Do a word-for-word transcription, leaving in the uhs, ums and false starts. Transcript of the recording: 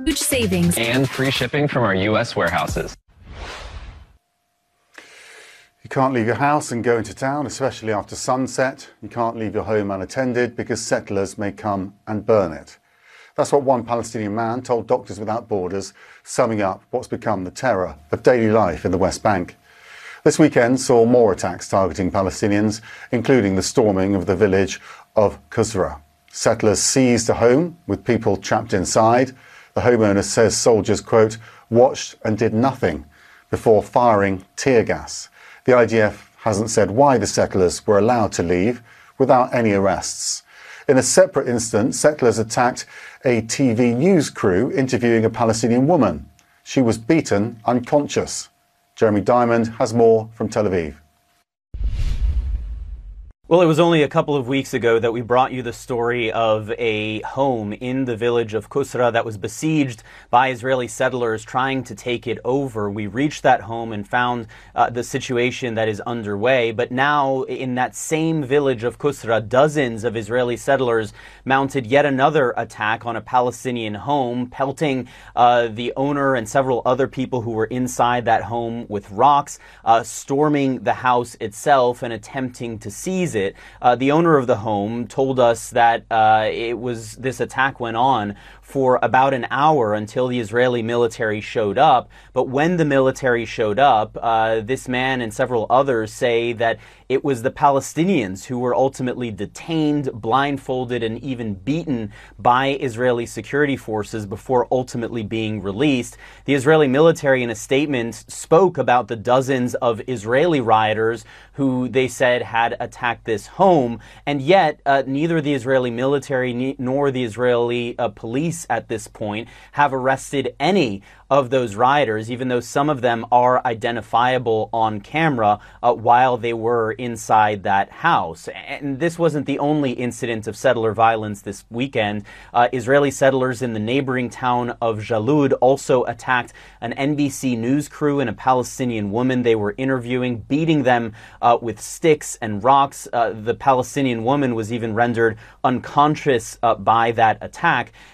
huge savings and free shipping from our U S warehouses. You can't leave your house and go into town, especially after sunset. You can't leave your home unattended because settlers may come and burn it. That's what one Palestinian man told Doctors Without Borders, summing up what's become the terror of daily life in the West Bank. This weekend saw more attacks targeting Palestinians, including the storming of the village of Qusra. Settlers seized a home with people trapped inside. The homeowner says soldiers, quote, watched and did nothing before firing tear gas. The I D F hasn't said why the settlers were allowed to leave without any arrests. In a separate incident, settlers attacked a T V news crew interviewing a Palestinian woman. She was beaten unconscious. Jeremy Diamond has more from Tel Aviv. Well, it was only a couple of weeks ago that we brought you the story of a home in the village of Qusra that was besieged by Israeli settlers trying to take it over. We reached that home and found uh, the situation that is underway. But now, in that same village of Qusra, dozens of Israeli settlers mounted yet another attack on a Palestinian home, pelting uh, the owner and several other people who were inside that home with rocks, uh, storming the house itself and attempting to seize it. It. Uh, the owner of the home told us that uh, it was this attack went on for about an hour until the Israeli military showed up. But when the military showed up, uh, this man and several others say that it was the Palestinians who were ultimately detained, blindfolded, and even beaten by Israeli security forces before ultimately being released. The Israeli military, in a statement, spoke about the dozens of Israeli rioters who they said had attacked this home, and yet uh, neither the Israeli military nor the Israeli uh, police at this point have arrested any of those rioters, even though some of them are identifiable on camera uh, while they were inside that house. And this wasn't the only incident of settler violence this weekend. Uh, Israeli settlers in the neighboring town of Jalud also attacked an N B C News crew and a Palestinian woman they were interviewing, beating them uh, with sticks and rocks. Uh, the Palestinian woman was even rendered unconscious uh, by that attack.